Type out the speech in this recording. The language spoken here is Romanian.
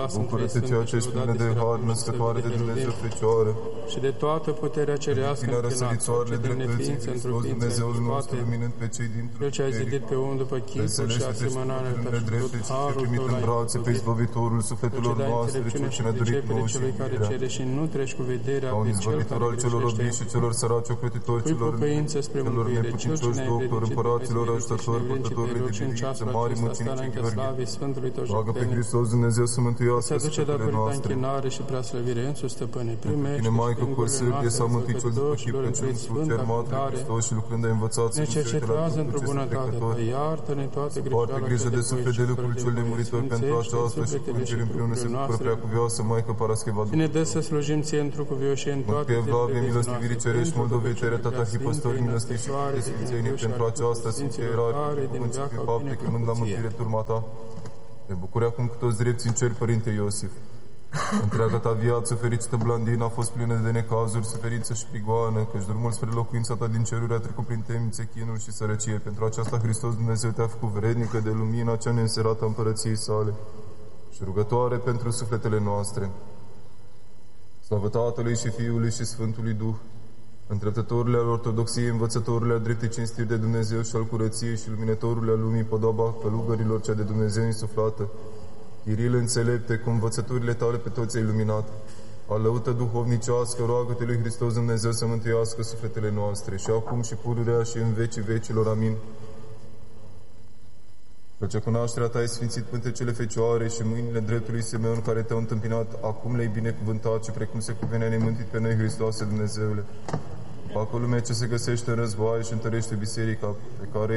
glas între Bucură-te ceea ce ești plină de har, născătoare de Dumnezeu Fecioară. Și de toată puterea cerească Bine închinat, răsăritoarele de dreptății, neființă într-o Hristos, ființă Dumnezeul nostru, toate, luminând pe cei dintr-o Cel ce ai zidit pe om după chipul și Veselește-te asemănarea ta și tot drepte, ce te harul trimit tău în l-ai brațe pe făcut. izbăvitorul Cel ce sufletelor dai noastre, înțelepciune cel și ce ne-a dorit pricepere nouă și celui care cere și nu treci cu vederea ca un pe cel izbăvitor care al celor robii și celor săraci, ocrotitori, Cui celor pocăință spre celor mântuire, cel ce neputincioși, ne-ai doctori, vrednicit împăraților, pe ajutători, purtători de și în biruință, ceasul mari acesta mucenici înaintea Gheorghe. slavei Sfântului tău și Roagă pe puternic. Hristos Dumnezeu să Se mântuiască aduce sufletele datorită noastre. închinare și preaslăvire însuși stăpânii. Primește Tine, Maică, cu sârbie s-a mântuit cel după chip pe cel sfânt, cermat de Hristos și lucrând ai învățat să ne nu se uite la cercetează într-o trupul ce sunt bunătate ta, trecători. iartă-ne toate Poartă greșeala grijă cea de de suflet de lucrul cel nemuritor pentru aceasta și cu îngerii împreună se bucură preacuvioasă Maică Parascheva Cine dă să slujim ție într-o cuvioșie în toate Mântuie Evlavie, zilele milostivirii cerești, moldovite, rătata și păstorii milostivi și de sfințenii pentru aceasta, Sfinte Ierarhie, cuvânt și pe fapte, chemând la mântuire turma ta. Te bucuri acum cu toți drepți în cer, Părinte Iosif. Întreaga ta viață fericită Blandina a fost plină de necazuri, suferință și prigoană, căci drumul spre locuința ta din ceruri a trecut prin temnițe, chinuri și sărăcie. Pentru aceasta Hristos Dumnezeu te-a făcut vrednică de lumina cea neînserată a împărăției sale și rugătoare pentru sufletele noastre. Slavă Tatălui și Fiului și Sfântului Duh, întreptătorile al ortodoxiei, învățătorile al dreptei cinstiri de Dumnezeu și al curăției și luminătorile al lumii, podoaba călugărilor cea de Dumnezeu insuflată, Chiril înțelepte, cu învățăturile tale pe toți ai iluminat, alăută duhovnicească, roagă-te lui Hristos Dumnezeu să mântuiască sufletele noastre, și acum și pururea și în vecii vecilor. Amin. Căci cunoașterea ta ai sfințit pântecele Fecioare și mâinile dreptului Simeon care te-au întâmpinat, acum le-ai binecuvântat și precum se cuvine ne-ai mântuit pe noi, Hristoase Dumnezeule. Facă o lume ce se găsește în război și întărește biserica pe care